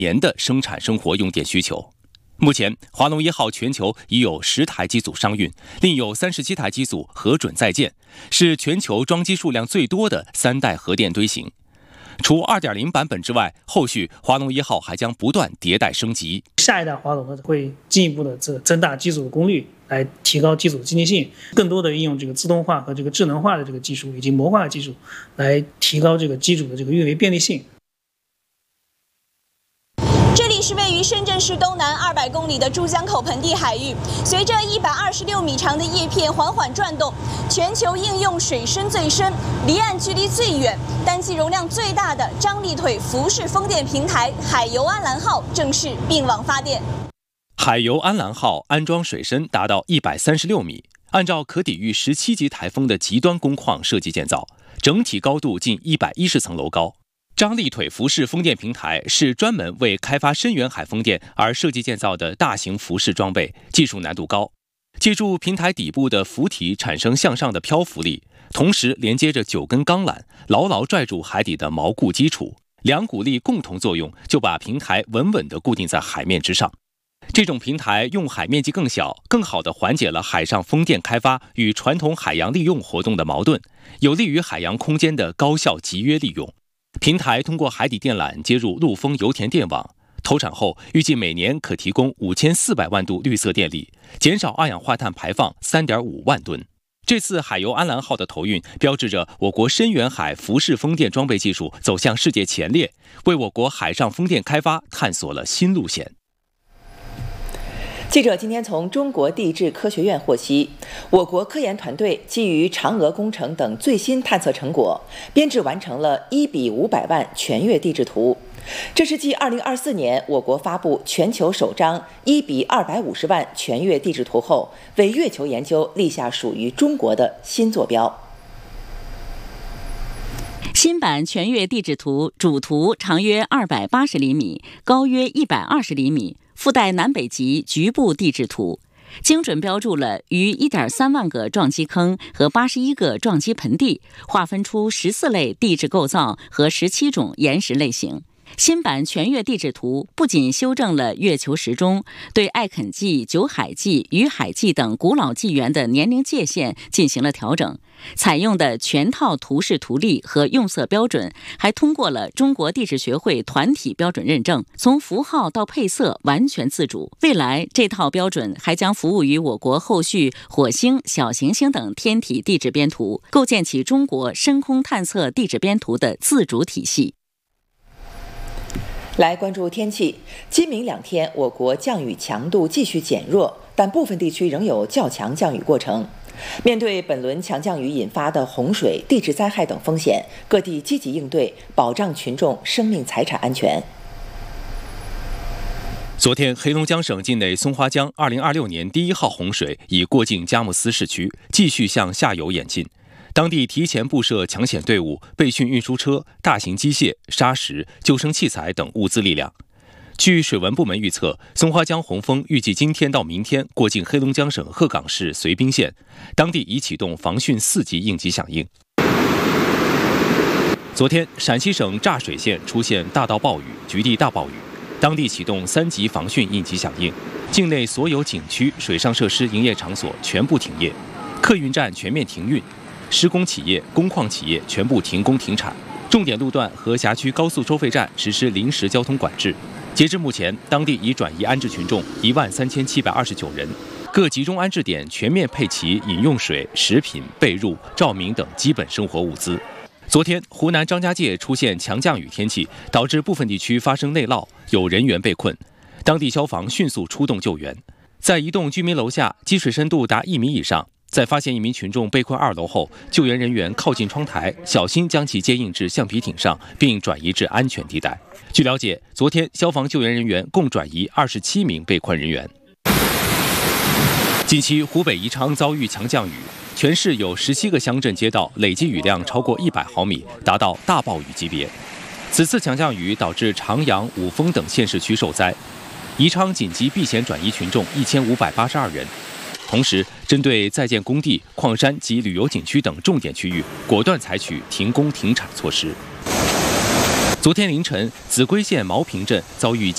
年的生产生活用电需求。目前，华龙1号全球已有10台机组商运，另有37台机组核准在建，是全球装机数量最多的3代核电堆型。除 2.0 版本之外，后续华龙1号还将不断迭代升级。 下一代华龙会进一步的增大机组的功率，来提高机组的经济性，更多的应用自动化和智能化的技术以及模块技术，来提高机组的运维便利性。 这里是位于深圳市东南200公里的珠江口盆地海域，随着126米长的叶片缓缓转动，全球应用水深最深、离岸距离最远、单机容量最大的张力腿浮式风电平台海游安澜号正式并网发电。 海游安澜号安装水深达到136米，按照可抵御17级台风的极端工况设计建造，整体高度近110层楼高。张力腿浮式风电平台是专门为开发深远海风电而设计建造的大型浮式装备，技术难度高。借助平台底部的浮体产生向上的漂浮力，同时连接着9根钢缆，牢牢拽住海底的锚固基础，两股力共同作用，就把平台稳稳地固定在海面之上。这种平台用海面积更小，更好地缓解了海上风电开发与传统海洋利用活动的矛盾，有利于海洋空间的高效集约利用。平台通过海底电缆接入陆丰油田电网，投产后预计每年可提供5400万度绿色电力，减少二氧化碳排放3.5万吨。这次海游安澜号的投运，标志着我国深远海浮式风电装备技术走向世界前列，为我国海上风电开发探索了新路线。 记者今天从中国地质科学院获悉，我国科研团队基于嫦娥工程等最新探测成果，编制完成了1:500万全月地质图。这是继2024年我国发布全球首张1:250万全月地质图后，为月球研究立下属于中国的新坐标。 新版全月地质图主图长约280厘米，高约120厘米，附带南北极局部地质图，精准标注了逾1.3万个撞击坑和81个撞击盆地，划分出14类地质构造和17种岩石类型。新版全月地质图不仅修正了月球时钟，对艾肯纪、九海纪、鱼海纪等古老纪元的年龄界限进行了调整，采用的全套图示图例和用色标准还通过了中国地质学会团体标准认证，从符号到配色完全自主。未来这套标准还将服务于我国后续火星、小行星等天体地质编图，构建起中国深空探测地质编图的自主体系。 来关注天气，今明2天我国降雨强度继续减弱，但部分地区仍有较强降雨过程。面对本轮强降雨引发的洪水、地质灾害等风险，各地积极应对，保障群众生命财产安全。 昨天，黑龙江省境内松花江2026年第1号洪水已过境佳木斯市区，继续向下游演进。当地提前布设抢险队伍、备训运输车、大型机械、砂石、救生器材等物资力量。据水文部门预测，松花江洪峰预计今天到明天过境黑龙江省鹤岗市绥滨县，当地已启动防汛4级应急响应。昨天，陕西省柞水县出现大到暴雨、局地大暴雨，当地启动3级防汛应急响应，境内所有景区、水上设施营业场所全部停业，客运站全面停运。施工企业、工矿企业全部停工停产，重点路段和辖区高速收费站实施临时交通管制。截至目前，当地已转移安置群众13729人，各集中安置点全面配齐饮用水、食品、被褥、照明等基本生活物资。昨天，湖南张家界出现强降雨天气，导致部分地区发生内涝，有人员被困，当地消防迅速出动救援，在一栋居民楼下积水深度达1米以上。在发现一名群众被困2楼后，救援人员靠近窗台，小心将其接应至橡皮艇上，并转移至安全地带。据了解，昨天消防救援人员共转移27名被困人员。近期，湖北宜昌遭遇强降雨，全市有17个乡镇街道累计雨量超过100毫米，达到大暴雨级别。此次强降雨导致长阳、五峰等县市区受灾，宜昌紧急避险转移群众1582人。同时，针对在建工地、矿山及旅游景区等重点区域，果断采取停工停产措施。昨天凌晨，秭归县毛坪镇遭遇